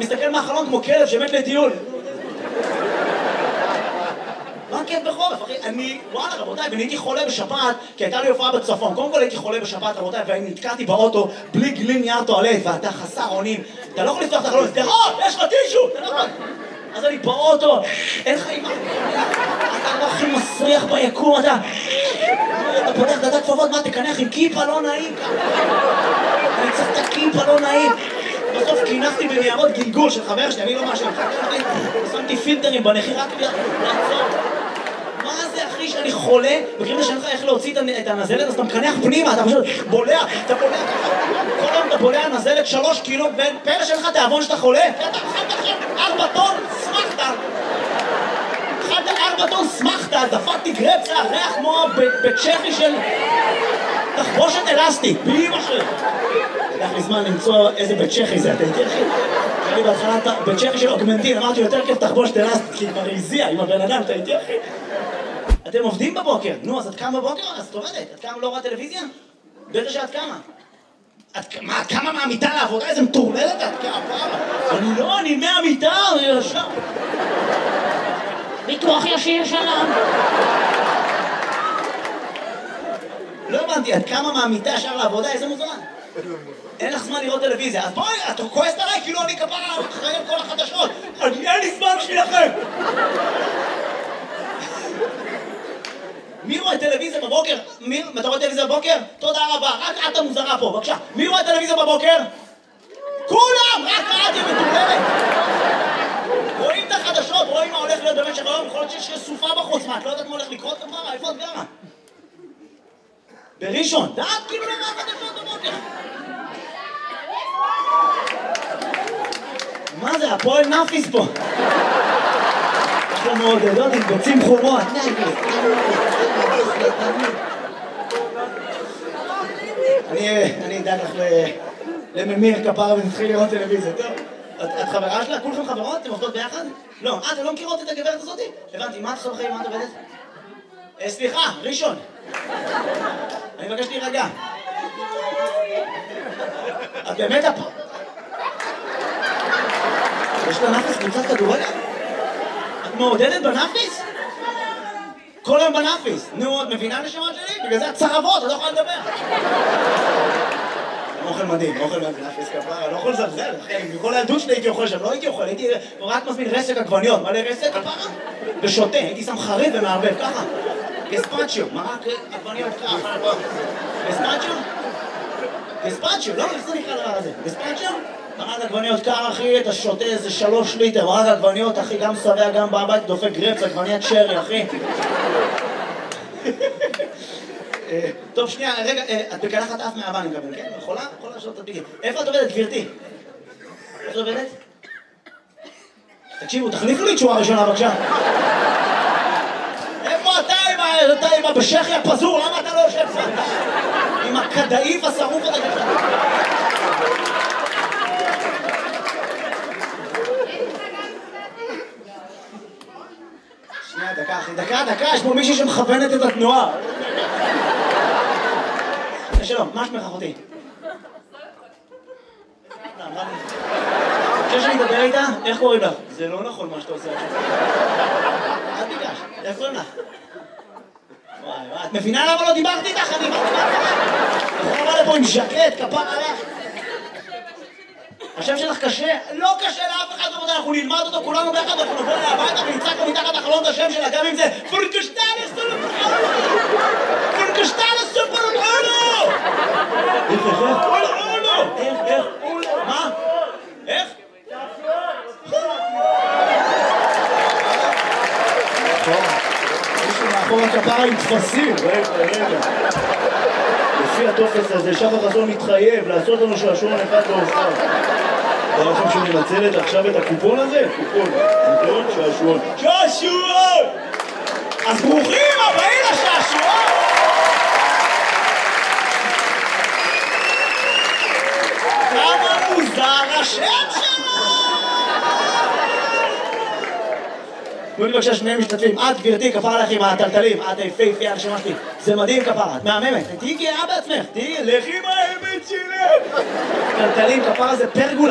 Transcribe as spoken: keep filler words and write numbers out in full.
מסתכל מהחלון כמו כלב שמת לטיול. מה כיף בחורף, אחי? אני, וואלה, רבותיי, ואני הייתי חולה בשפעת, כי הייתה לי הופעה בצפון. קודם כל הייתי חולה בשפעת, רבותיי, ואני נתקעתי באוטו בלי גליל נייר טואלט, ואתה חסר אונים. אתה לא יכול לפתוח את החלון, סליחות, יש לך טישו! אתה לא יכול. אז אני באוטו, אין לך אימא. אתה לא הכי מסריח ביקום, אתה... אתה פותח דעת כפפות, מה, תקנח עם כיפה לא נעים? אני צריך את הכיפה לא נעים. בסוף כינחתי בניירות גלגול של חבר שלי, אני לא משהו, שמתי פילטרים בנחי רק לעצור. מה זה אחי שאני חולה? בקריאה שאין לך איך להוציא את הנזלת, אז אתה מקנח פנימה, אתה פשוט בולע, אתה בולע ככה. כל היום אתה בולע נזלת שלוש קילו, ופלא שאין לך תיאבון שאתה חולה? אתה אכלת עכשיו ארבע טון, סמכת. אכלת ארבע טון, סמכת, דפקתי גרפסה, ריח כמו בצ'כי של תחבושת אלסטית, באמא שלי. לקח לי זמן למצוא איזה בית צ'כי זה, אתה איתי אחי? אני בהתחלה בית צ'כי של אוגמנטין, אמרתי יותר כיף תחבושת אלסטית, כי היא כבר הזיעה עם הבן אדם, אתה איתי אחי? אתם עובדים בבוקר, נו, אז את קמה בבוקר? אז את עובדת, את קמה לא רואה טלוויזיה? בטח שאת קמה. את קמה מהמיטה לעבודה? איזה מטורללת את קמה? אני לא, אני מהמיטה, אני ישר. ביטוח ישיר שלם. לא הבנתי, את קמה מהמיטה ישר לעבודה, איזה מוזמן? אין לך זמן לראות טלוויזיה, אז בואי, את כועסת עליי כאילו אני כפרה אחראי על כל החדשות. אני אין לי זמן בשבילכם. מי רואה טלוויזיה בבוקר? מי? אתה רואה טלוויזיה בבוקר? תודה רבה, רק את המוזרה פה, בבקשה. מי רואה טלוויזיה בבוקר? כולם! רק את היא מטורללת! רואים את החדשות, רואים מה הולך להיות במשך היום, יכול להיות שיש סופה בחוץ, מה, את לא יודעת מה הולך לקרות כפרה? איפה את גרה? בראשון, דעת כאילו לא מה החדשות בבוקר. מה זה, הפועל נאפיס פה? אנחנו מעודדות עם ביצים חומות. אני אדאג לך לממיר כפרה ונתחיל לראות טלוויזיה, טוב? את חברה שלה? כולכם חברות? אתם עובדות ביחד? לא. אה, אתם לא מכירות את הגברת הזאת? הבנתי, מה את עושה בחיים? מה את עובדת? סליחה, ראשון. אני מבקש להירגע. את באמת הפ... יש לה נאפיס קבוצת כדורגל? את מעודדת בנאפיס? כל היום בנאפיס. נו, את מבינה נשמות שלי? בגלל זה את צרבות, את לא יכולה לדבר. אוכל מדהים, אוכל מדהים, נאפיס כפרה, לא יכול לזלזל, אחי, מכל הילדות שלי הייתי אוכל שם, לא הייתי אוכל, הייתי רק מזמין רסק עגבניות, מלא רסק כפרה? ושותה, הייתי שם חריף ומערבב, ככה. גספצ'יו, מרק עגבניות ככה, גספצ'יו? גספצ'יו, לא, איך זה נקרא דבר הזה? גספצ'יו? מרק עגבניות קר, אחי, אתה שותה איזה שלוש ליטר, מרק עגבניות, אחי, גם שבע, גם בבית, דופק גרפס, עגבניית שרי, אחי. טוב, שנייה, רגע, את בקלחת אף מהאבא, אני מקבל, כן? יכולה? יכולה לשאול את הפיגים. איפה את עובדת, גברתי? איפה את עובדת? תקשיבו, תחליפו לי תשואה ראשונה, בבקשה. איפה אתה עם הבשכי הפזור? למה אתה לא יושב פה? עם הכדאיף השרוף הזה ככה. שנייה, דקה, אחי, דקה, דקה, יש פה מישהי שמכוונת את התנועה. שלום, מה שמך אחותי? חושב שאני אדבר איתה? איך קוראים לך? זה לא נכון מה שאתה עושה עכשיו. אל תיגש, איך קוראים לך? וואי וואי, את מבינה למה לא דיברתי איתך? אני דיברתי איתך. אנחנו נבוא לפה עם ז'קט, כפר עליך. השם שלך קשה? לא קשה לאף אחד, אנחנו נלמד אותו כולנו ביחד, אנחנו נבוא אליה הביתה ונצעק לו מתחת לחלון את השם שלה, גם אם זה פורקשטלס סופרולו! פורקשטלס סופרולו! איך, איך, איך? אולו! איך, איך? מה? איך? מישהו מאחור הכפרה עם תפסים, רגע, רגע. לפי הטופס הזה, שחר חסון מתחייב לעשות לנו שעשועון אחד להופעה. אתה לכם שהוא מנצלת עכשיו את הקופון הזה? קופון, קופון, שעשועון. שעשועון! אז ברוכים הבאים לשעשועון! כמה מוזר השם שלו! תנו לי בבקשה שני משתתפים, את גברתי כפרה לך עם הטלטלים, את היפהפייה על שמה שלי, זה מדהים כפרה, את מהממת, תהיי גאה בעצמך, תהיי לכי עם האמת שלי! טלטלים כפרה זה פרגולה